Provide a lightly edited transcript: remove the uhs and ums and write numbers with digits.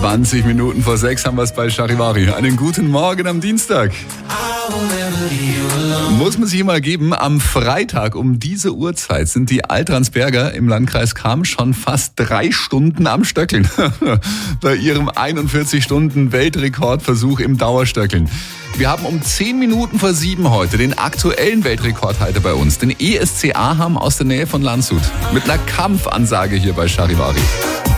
20 Minuten vor 6 haben wir es bei Charivari. Einen guten Morgen am Dienstag. Muss man sich mal geben, am Freitag um diese Uhrzeit sind die Altransberger im Landkreis Cham schon fast 3 Stunden am Stöckeln. Bei ihrem 41-Stunden-Weltrekordversuch im Dauerstöckeln. Wir haben um 10 Minuten vor 7 heute den aktuellen Weltrekordhalter bei uns, den ESC Aham aus der Nähe von Landshut. Mit einer Kampfansage hier bei Charivari.